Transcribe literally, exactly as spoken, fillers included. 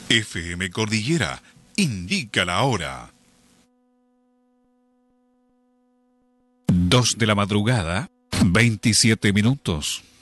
F M Cordillera indica la hora. Dos de la madrugada, veintisiete minutos.